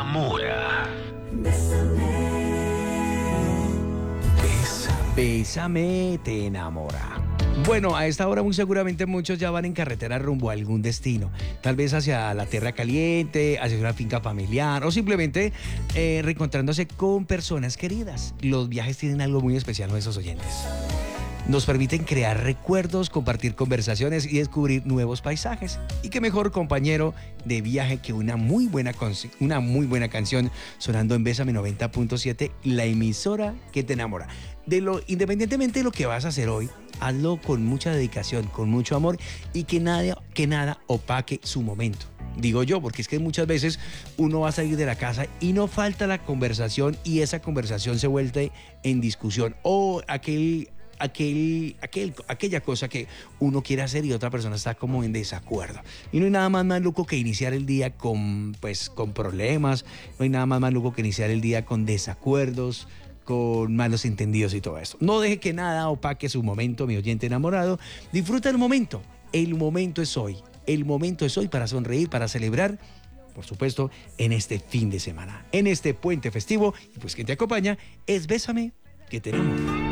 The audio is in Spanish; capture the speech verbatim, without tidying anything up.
enamora. Bésame, te enamora. Bueno, a esta hora muy seguramente muchos ya van en carretera rumbo a algún destino. Tal vez hacia la tierra caliente, hacia una finca familiar o simplemente eh, reencontrándose con personas queridas. Los viajes tienen algo muy especial, nuestros oyentes. Nos permiten crear recuerdos, compartir conversaciones y descubrir nuevos paisajes. Y qué mejor compañero de viaje que una muy buena, una muy buena canción sonando en Bésame noventa punto siete, la emisora que te enamora. De lo, independientemente de lo que vas a hacer hoy, hazlo con mucha dedicación, con mucho amor y que nada, que nada opaque su momento. Digo yo, porque es que muchas veces uno va a salir de la casa y no falta la conversación y esa conversación se vuelve en discusión o aquel... Aquel, aquel, aquella cosa que uno quiere hacer y otra persona está como en desacuerdo. Y no hay nada más maluco que iniciar el día con, pues, con problemas, no hay nada más maluco que iniciar el día con desacuerdos, con malos entendidos y todo eso. No deje que nada opaque su momento, mi oyente enamorado. Disfruta el momento. El momento es hoy. El momento es hoy para sonreír, para celebrar, por supuesto, en este fin de semana, en este puente festivo. Y pues quien te acompaña es Bésame, que te enamora.